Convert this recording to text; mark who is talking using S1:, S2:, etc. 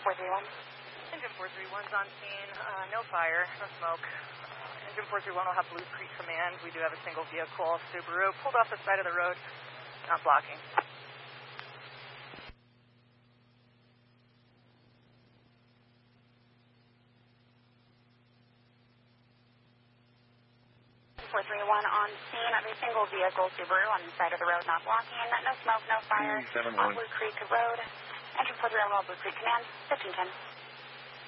S1: 431.
S2: Engine 431's on scene. No fire, no smoke. Engine 431 will have Blue Creek Command. We do have a single vehicle, Subaru, pulled off the side of the road, not blocking.
S1: 431 on scene. Every single vehicle, Subaru, on the side of the road, not blocking. No smoke, no fire. On Blue Creek Road. Engine 431, Blue Creek Command, 1510.